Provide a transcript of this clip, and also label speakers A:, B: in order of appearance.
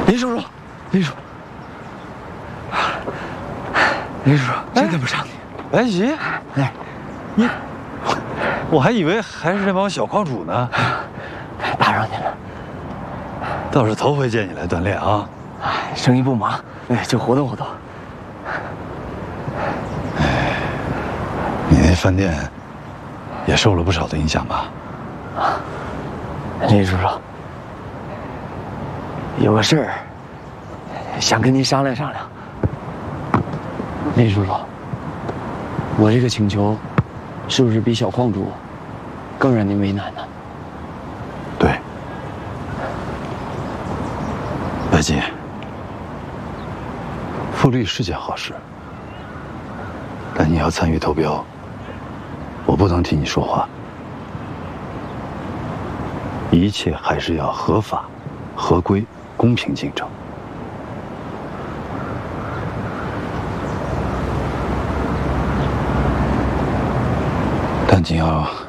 A: 林叔叔，林叔，林叔叔，真跟不上你。
B: 白吉，
A: 哎，
B: 你，我还以为还是这帮小矿主呢。
A: 打扰您了。
B: 倒是头回见你来锻炼啊。
A: 哎，生意不忙，哎，就活动活动。
B: 哎，你那饭店也受了不少的影响吧？
A: 啊，林叔叔，有个事儿想跟您商量商量。林叔叔，我这个请求是不是比小矿主更让您为难呢？
B: 对，白金，复利是件好事，但你要参与投标，我不能替你说话，一切还是要合法、合规、公平竞争。但你要